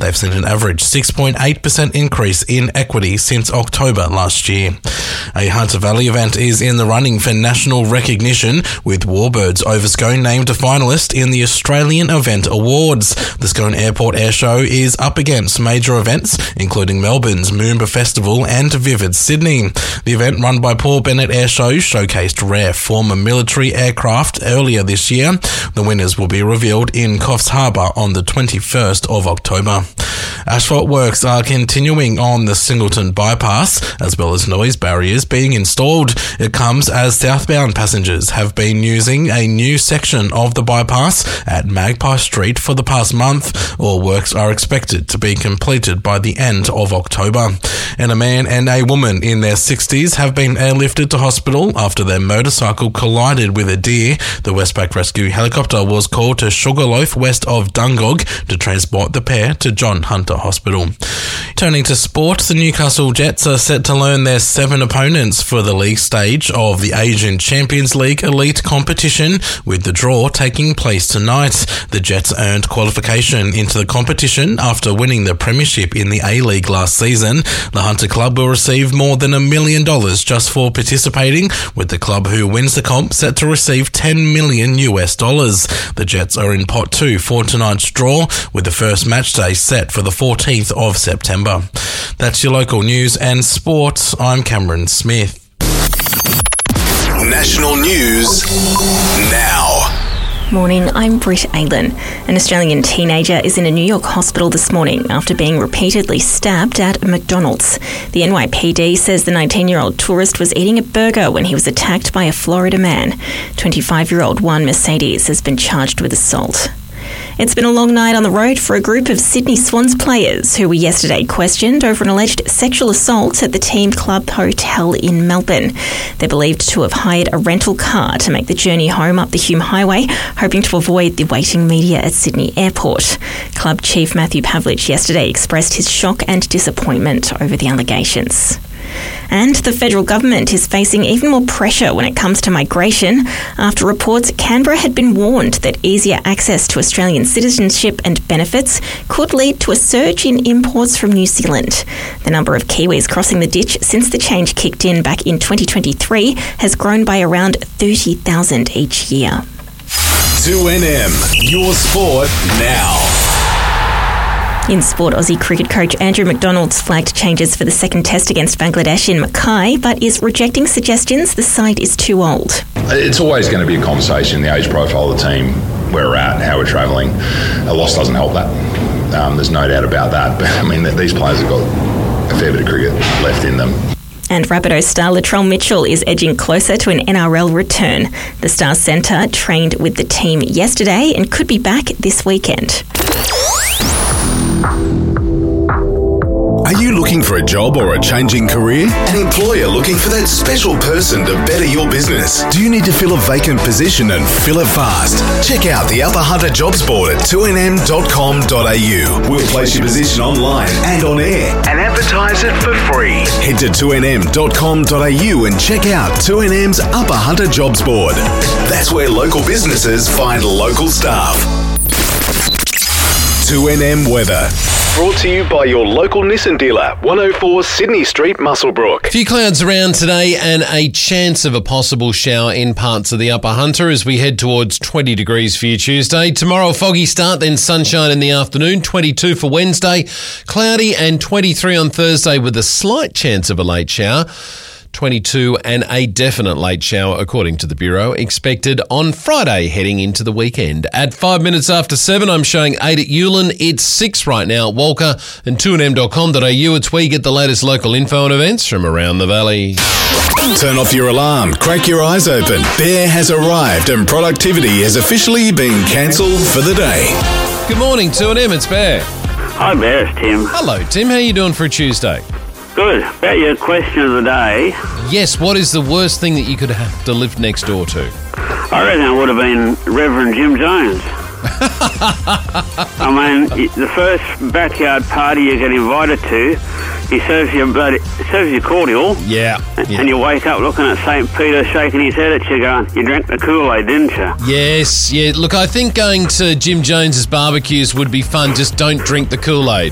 They've seen an average 6.8% increase in equity since October last year. A Hunter Valley event is in the running for national recognition, with Warbirds over Scone named a finalist in the Australian Event Awards. The Scone Airport Airshow is up against major events, including Melbourne's Moomba Festival and Vivid Sydney. The event, run by Paul Bennett Airshow, showcased rare former military aircraft earlier this year. The winners will be revealed in Coffs Harbour on the 21st of October. Asphalt works are continuing on the Singleton bypass, as well as noise barriers being installed. It comes as southbound passengers have been using a new section of the bypass at Magpie Street for the past month. All works are expected to be completed by the end of October. And a man and a woman in their 60s have been airlifted to hospital after their motorcycle collided with a deer. The Westpac Rescue helicopter was called to Sugarloaf west of Dungog to transport the pair to John Hunter Hospital. Turning to sport, the Newcastle Jets are set to learn their 7 opponents for the league stage of the Asian Champions League elite competition, with the draw taking place tonight. The Jets earned qualification into the competition after winning the premiership in the A-League last season. The Hunter Club will receive more than $1 million just for participating, with the club who wins the comp set to receive $10 million. The Jets are in pot 2 for tonight's draw, with the first match day set for the 14th of September. That's your local news and sport. I'm Cameron Smith. National news now. Morning, I'm Britt Aylan. An Australian teenager is in a New York hospital this morning after being repeatedly stabbed at a McDonald's. The NYPD says the 19-year-old tourist was eating a burger when he was attacked by a Florida man. 25-year-old Juan Mercedes has been charged with assault. It's been a long night on the road for a group of Sydney Swans players who were yesterday questioned over an alleged sexual assault at the Team Club Hotel in Melbourne. They're believed to have hired a rental car to make the journey home up the Hume Highway, hoping to avoid the waiting media at Sydney Airport. Club Chief Matthew Pavlich yesterday expressed his shock and disappointment over the allegations. And the federal government is facing even more pressure when it comes to migration after reports Canberra had been warned that easier access to Australian citizenship and benefits could lead to a surge in imports from New Zealand. The number of Kiwis crossing the ditch since the change kicked in back in 2023 has grown by around 30,000 each year. 2NM, your sport now. In sport, Aussie cricket coach Andrew McDonald's flagged changes for the second test against Bangladesh in Mackay, but is rejecting suggestions the side is too old. It's always going to be a conversation, the age profile of the team, where we're at, how we're travelling. A loss doesn't help that. There's no doubt about that. But, I mean, these players have got a fair bit of cricket left in them. And Rabbitohs star Latrell Mitchell is edging closer to an NRL return. The Stars centre trained with the team yesterday and could be back this weekend. Are you looking for a job or a changing career? An employer looking for that special person to better your business? Do you need to fill a vacant position and fill it fast? Check out the Upper Hunter Jobs Board at 2nm.com.au. We'll place your position online and on air and advertise it for free. Head to 2nm.com.au and check out 2NM's Upper Hunter Jobs Board. That's where local businesses find local staff. 2NM Weather. Brought to you by your local Nissan dealer, 104 Sydney Street, Muswellbrook. A few clouds around today and a chance of a possible shower in parts of the Upper Hunter as we head towards 20 degrees for your Tuesday. Tomorrow, a foggy start, then sunshine in the afternoon, 22 for Wednesday, cloudy and 23 on Thursday with a slight chance of a late shower. 22 and a definite late shower, according to the Bureau, expected on Friday heading into the weekend. At 5 minutes after 7, I'm showing 8 at Ulan. It's 6 right now at Walker and 2nm.com.au. It's where you get the latest local info and events from around the valley. Turn off your alarm, crack your eyes open. Bear has arrived and productivity has officially been cancelled for the day. Good morning, 2NM, it's Bear. Hi, Bear, it's Tim. Hello, Tim. How you doing for a Tuesday? Good. About your question of the day. Yes, what is the worst thing that you could have to live next door to? I reckon it would have been Reverend Jim Jones. I mean, the first backyard party you get invited to, he serves you cordial. Yeah. And you wake up looking at St. Peter shaking his head at you going, you drank the Kool-Aid, didn't you? Yes, yeah. Look, I think going to Jim Jones's barbecues would be fun. Just don't drink the Kool-Aid.